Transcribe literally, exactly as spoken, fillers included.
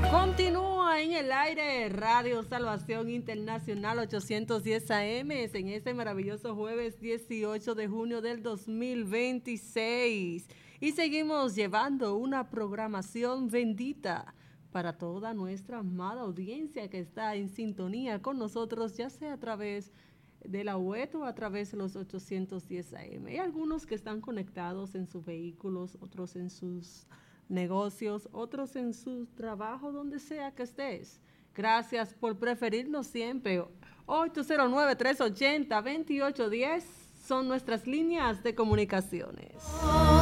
Continúa en el aire Radio Salvación Internacional ochocientos diez A M en este maravilloso jueves dieciocho de junio del dos mil veintiséis y seguimos llevando una programación bendita para toda nuestra amada audiencia que está en sintonía con nosotros, ya sea a través de la web o a través de los ochocientos diez A M. Hay algunos que están conectados en sus vehículos, otros en sus negocios, otros en su trabajo, donde sea que estés. Gracias por preferirnos siempre. ocho cero nueve, tres ocho cero, dos ocho uno cero son nuestras líneas de comunicaciones.